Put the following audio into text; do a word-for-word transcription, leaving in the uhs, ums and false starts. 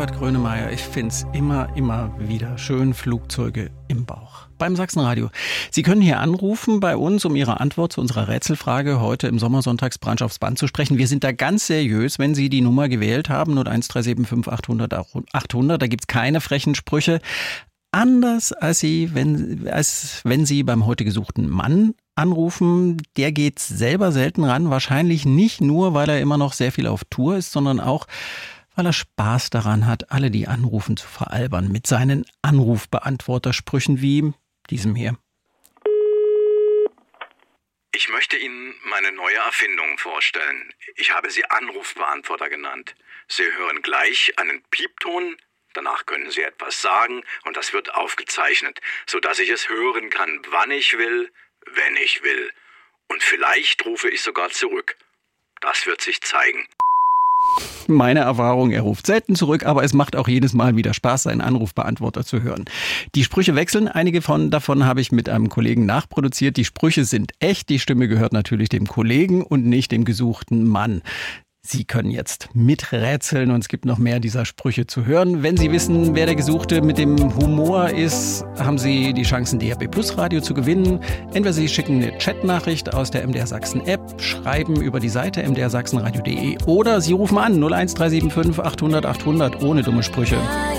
Herbert Grönemeyer. Ich find's immer, immer wieder schön, Flugzeuge im Bauch. Beim Sachsenradio. Sie können hier anrufen bei uns, um Ihre Antwort zu unserer Rätselfrage heute im Sommersonntagsbrunch aufs Band zu sprechen. Wir sind da ganz seriös, wenn Sie die Nummer gewählt haben, null eins drei sieben fünf achthundert achthundert. Da gibt's keine frechen Sprüche. Anders als Sie, wenn, als wenn Sie beim heute gesuchten Mann anrufen. Der geht selber selten ran. Wahrscheinlich nicht nur, weil er immer noch sehr viel auf Tour ist, sondern auch, weil er Spaß daran hat, alle, die anrufen, zu veralbern mit seinen Anrufbeantwortersprüchen wie diesem hier. Ich möchte Ihnen meine neue Erfindung vorstellen. Ich habe sie Anrufbeantworter genannt. Sie hören gleich einen Piepton, danach können Sie etwas sagen und das wird aufgezeichnet, sodass ich es hören kann, wann ich will, wenn ich will. Und vielleicht rufe ich sogar zurück. Das wird sich zeigen. Meine Erfahrung, er ruft selten zurück, aber es macht auch jedes Mal wieder Spaß, seinen Anrufbeantworter zu hören. Die Sprüche wechseln, einige von davon habe ich mit einem Kollegen nachproduziert. Die Sprüche sind echt, die Stimme gehört natürlich dem Kollegen und nicht dem gesuchten Mann. Sie können jetzt miträtseln und es gibt noch mehr dieser Sprüche zu hören. Wenn Sie wissen, wer der Gesuchte mit dem Humor ist, haben Sie die Chancen, D A B Plus Radio zu gewinnen. Entweder Sie schicken eine Chatnachricht aus der M D R Sachsen App, schreiben über die Seite m d r sachsenradio punkt d e oder Sie rufen an null eins drei sieben fünf achthundert achthundert ohne dumme Sprüche.